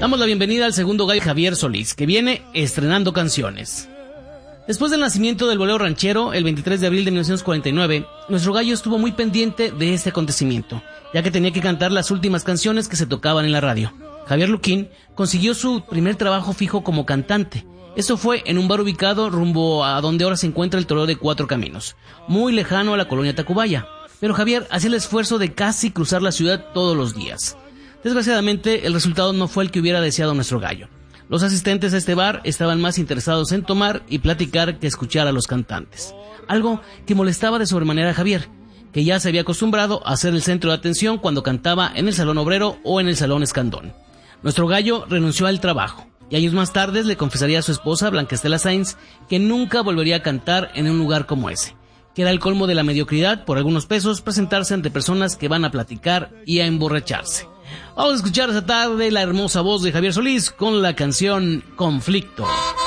Damos la bienvenida al segundo gallo, Javier Solís, que viene estrenando canciones. Después del nacimiento del bolero ranchero, el 23 de abril de 1949, nuestro gallo estuvo muy pendiente de este acontecimiento, ya que tenía que cantar las últimas canciones que se tocaban en la radio. Javier Luquín consiguió su primer trabajo fijo como cantante. Esto fue en un bar ubicado rumbo a donde ahora se encuentra el Toreo de Cuatro Caminos, muy lejano a la colonia Tacubaya. Pero Javier hacía el esfuerzo de casi cruzar la ciudad todos los días. Desgraciadamente, el resultado no fue el que hubiera deseado nuestro gallo. Los asistentes a este bar estaban más interesados en tomar y platicar que escuchar a los cantantes. Algo que molestaba de sobremanera a Javier, que ya se había acostumbrado a ser el centro de atención cuando cantaba en el Salón Obrero o en el Salón Escandón. Nuestro gallo renunció al trabajo y años más tarde le confesaría a su esposa, Blanca Estela Sainz, que nunca volvería a cantar en un lugar como ese, que era el colmo de la mediocridad por algunos pesos presentarse ante personas que van a platicar y a emborracharse. Vamos a escuchar esta tarde la hermosa voz de Javier Solís con la canción Conflicto.